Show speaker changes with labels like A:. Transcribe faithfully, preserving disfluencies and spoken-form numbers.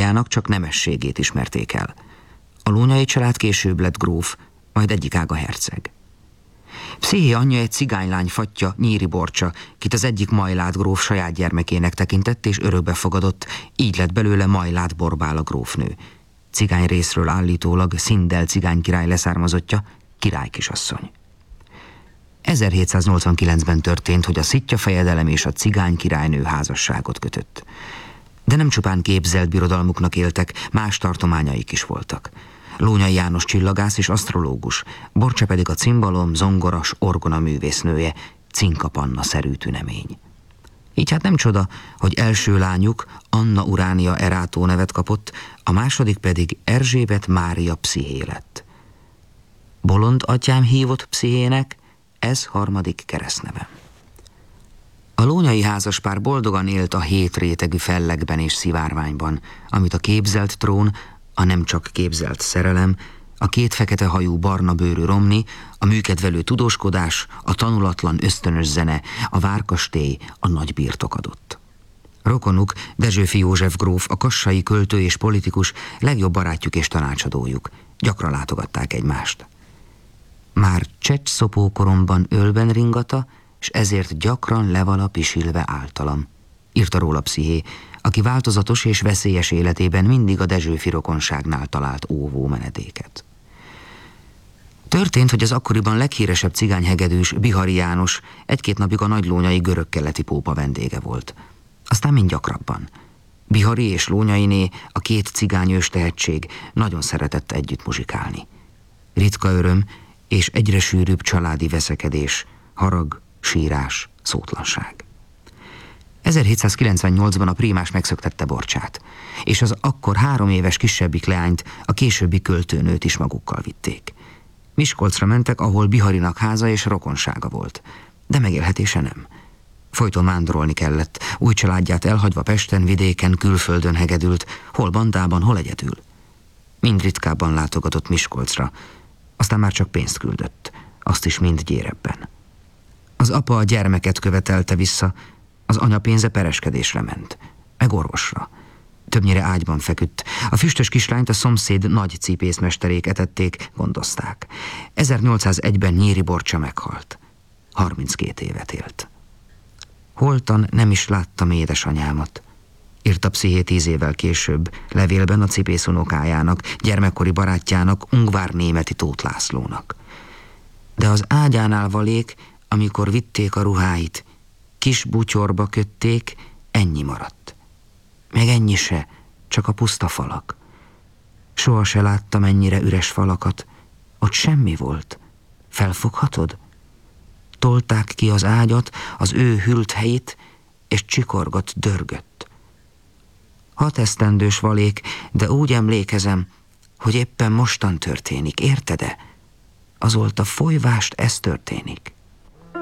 A: lányának csak nemességét ismerték el. A Lónyay család később lett gróf, majd egyik ága herceg. Psziché anyja egy cigánylány fattya, Nyíri Borcsa, kit az egyik Majlát gróf saját gyermekének tekintett és örökbe fogadott, így lett belőle Majlát Borbála grófnő. Cigány részről állítólag Szindel cigánykirály leszármazottja, királykisasszony. ezerhétszáznyolcvankilencben történt, hogy a Szitja fejedelem és a cigánykirálynő házasságot kötött. De nem csupán képzelt birodalmuknak éltek, más tartományaik is voltak. Lónyay János csillagász és asztrológus, Borcsa pedig a cimbalom, zongoras, orgona művésznője, Cinka Panna szerű tünemény. Így hát nem csoda, hogy első lányuk Anna Uránia Erátó nevet kapott, a második pedig Erzsébet Mária Psziché lett. Bolond atyám hívott Pszichének, ez harmadik keresztnevem. A lónyai házaspár boldogan élt a hét rétegű fellegben és szivárványban, amit a képzelt trón, a nem csak képzelt szerelem, a két fekete hajú barna bőrű romni, a műkedvelő tudóskodás, a tanulatlan ösztönös zene, a várkastély, a nagy birtok adott. Rokonuk, Dezsőfi József gróf, a kassai költő és politikus, legjobb barátjuk és tanácsadójuk. Gyakran látogatták egymást. Már csecs-szopó koromban ölben ringata, és ezért gyakran levala pisilve általam, írta róla Psziché, aki változatos és veszélyes életében mindig a Dezsőfi rokonságnál talált óvó menedéket. Történt, hogy az akkoriban leghíresebb cigányhegedűs, Bihari János egy-két napig a nagylónyai görög-keleti pópa vendége volt. Aztán mind gyakrabban. Bihari és Lónyayné, a két cigányős tehetség nagyon szeretett együtt muzsikálni. Ritka öröm és egyre sűrűbb családi veszekedés, harag, sírás, szótlanság. ezerhétszázkilencvennyolcban a prímás megszöktette Borcsát, és az akkor három éves kisebbik leányt, a későbbi költőnőt is magukkal vitték. Miskolcra mentek, ahol Biharinak háza és rokonsága volt, de megélhetése nem. Folyton vándorolni kellett, új családját elhagyva Pesten, vidéken, külföldön hegedült, hol bandában, hol egyedül. Mind ritkábban látogatott Miskolcra, aztán már csak pénzt küldött, azt is mind gyérebben. Az apa a gyermeket követelte vissza, az anya pénze pereskedésre ment, meg orvosra. Többnyire ágyban feküdt. A füstös kislányt a szomszéd nagy cipészmesterék etették, gondozták. ezernyolcszázegyben Nyíri Borcsa meghalt. harminckét évet élt. Holtan nem is láttam édesanyámat, írta Psziché tíz évvel később, levélben a cipész unokájának, gyermekkori barátjának, Ungvár Németi Tóth Lászlónak. De az ágyánál valék, amikor vitték a ruháit, kis butyorba kötték, ennyi maradt. Meg ennyi se, csak a puszta falak. Soha se láttam ennyire üres falakat, ott semmi volt. Felfoghatod? Tolták ki az ágyat, az ő hűlt helyét, és csikorgott, dörgött. Hat esztendős valék, de úgy emlékezem, hogy éppen mostan történik, érted-e? Azóta folyvást ez történik.